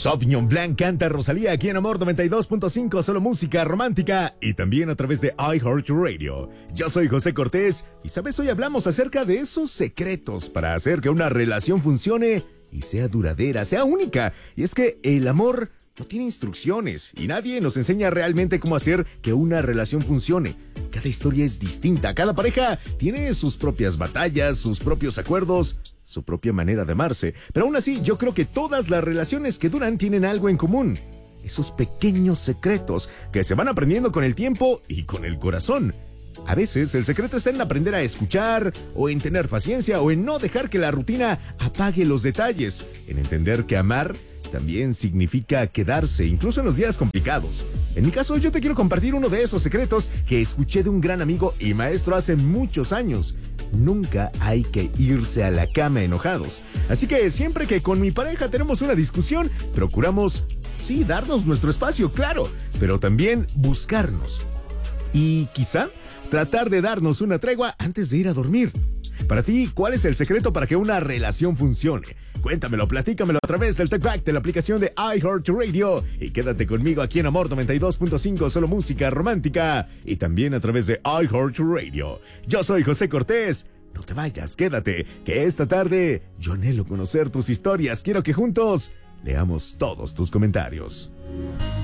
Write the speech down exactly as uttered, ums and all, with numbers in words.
Sauvignon Blanc canta Rosalía aquí en Amor noventa y dos punto cinco, solo música romántica y también a través de iHeartRadio. Yo soy José Cortés y sabes, hoy hablamos acerca de esos secretos para hacer que una relación funcione y sea duradera, sea única. Y es que el amor no tiene instrucciones y nadie nos enseña realmente cómo hacer que una relación funcione. Cada historia es distinta, cada pareja tiene sus propias batallas, sus propios acuerdos, su propia manera de amarse. Pero aún así, yo creo que todas las relaciones que duran tienen algo en común. Esos pequeños secretos que se van aprendiendo con el tiempo y con el corazón. A veces el secreto está en aprender a escuchar, o en tener paciencia, o en no dejar que la rutina apague los detalles, en entender que amar también significa quedarse, incluso en los días complicados. En mi caso, yo te quiero compartir uno de esos secretos que escuché de un gran amigo y maestro hace muchos años. Nunca hay que irse a la cama enojados. Así que siempre que con mi pareja tenemos una discusión, procuramos, sí, darnos nuestro espacio, claro, pero también buscarnos. Y quizá tratar de darnos una tregua antes de ir a dormir. Para ti, ¿cuál es el secreto para que una relación funcione? Cuéntamelo, platícamelo a través del TalkBack de la aplicación de iHeartRadio y quédate conmigo aquí en Amor noventa y dos punto cinco, solo música romántica y también a través de iHeartRadio. Yo soy José Cortés. No te vayas, quédate, que esta tarde yo anhelo conocer tus historias. Quiero que juntos leamos todos tus comentarios.